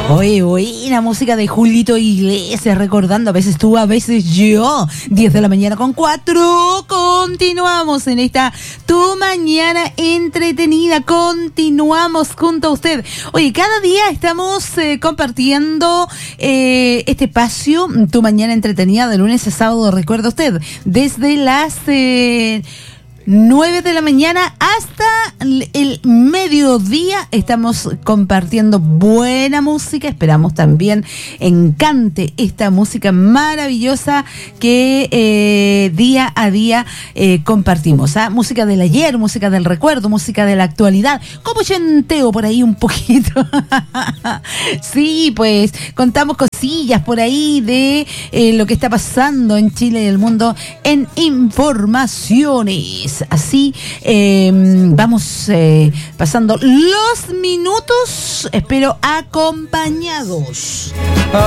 Oye, la música de Julito Iglesias, recordando, a veces tú, a veces yo. 10 de la mañana con 4. Continuamos en esta Tu Mañana Entretenida. Continuamos junto a usted. Oye, cada día estamos compartiendo este espacio, Tu Mañana Entretenida, de lunes a sábado, recuerda usted, desde las 9 de la mañana hasta el mediodía estamos compartiendo buena música. Esperamos también encante esta música maravillosa que día a día compartimos. Música del ayer, música del recuerdo, música de la actualidad, como chenteo por ahí un poquito. Sí, pues contamos cosillas por ahí de lo que está pasando en Chile y el mundo en informaciones. Así vamos pasando los minutos, espero acompañados.